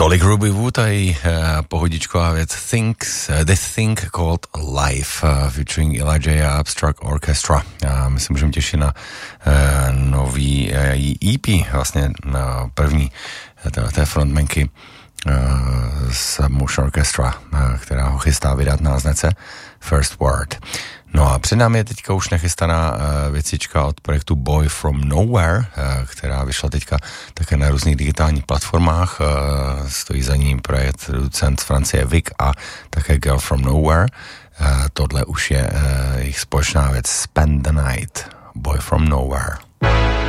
Tolik Ruby Wood a její pohodičková věc This Thing Called Life featuring Elijah J. Abstract Orchestra. My se můžeme těšit na nový EP, vlastně první té frontmanky z Motion Orchestra, která ho chystá vydat na značce First Word. No a před námi je teďka už nachystaná věcička od projektu Boy From Nowhere, která vyšla teďka také na různých digitálních platformách. Stojí za ním producent z Francie Vic a také Girl From Nowhere. Tohle už je jejich společná věc Spend the Night, Boy From Nowhere.